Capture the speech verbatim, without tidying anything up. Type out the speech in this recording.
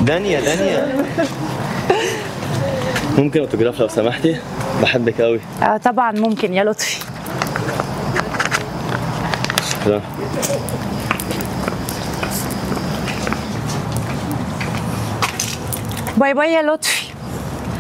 دانيا دانيا ممكن اوتوجراف لو سمحتي؟ بحبك قوي. آه طبعا ممكن يا لطفي. شكرا. باي باي يا لطفي.